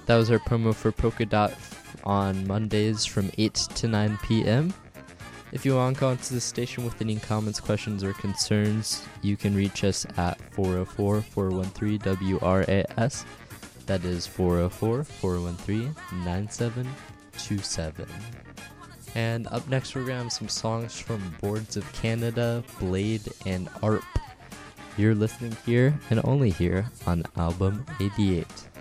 That was our promo for Polka Dot on Mondays from 8 to 9 p.m. If you want to call into the station with any comments, questions, or concerns, you can reach us at 404-413-WRAS. That is 404-413-9727. And up next, we're going to have some songs from Boards of Canada, Blade, and ARP. You're listening here and only here on Album 88.